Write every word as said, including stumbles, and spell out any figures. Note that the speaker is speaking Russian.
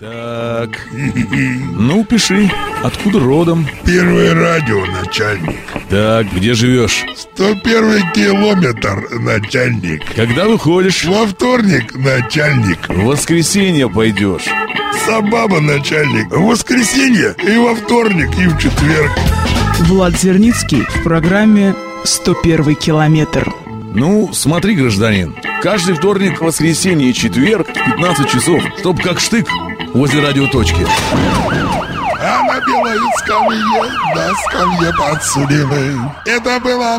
Так, ну пиши, откуда родом? Первое радио, начальник. Так, где живешь? сто первый километр, начальник. Когда выходишь? Во вторник, начальник. В воскресенье пойдешь. Сабаба, начальник. В воскресенье и во вторник, и в четверг. Влад Зерницкий в программе «сто первый километр». Ну, смотри, гражданин, каждый вторник, воскресенье и четверг в пятнадцать часов, чтоб как штык возле радиоточки. А на белой скамье, на скамье подсудимых. Это было